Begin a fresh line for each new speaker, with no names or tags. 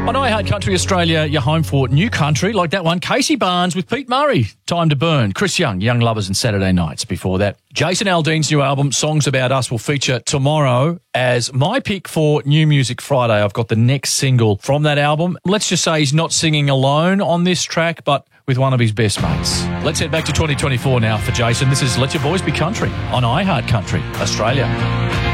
On iHeart Country Australia, you're home for new country like that one. Casey Barnes with Pete Murray, Time to Burn. Chris Young, Young Lovers and Saturday Nights before that. Jason Aldean's new album, Songs About Us, will feature tomorrow as my pick for New Music Friday. I've got the next single from that album. Let's just say he's not singing alone on this track, but with one of his best mates. Let's head back to 2024 now for Jason. This is Let Your Boys Be Country on iHeart Country Australia.